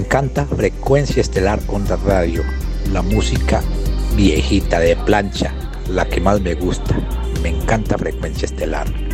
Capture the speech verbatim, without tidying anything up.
encanta Frecuencia Estelar Onda Radio, la música viejita de plancha, la que más me gusta. Me encanta Frecuencia Estelar.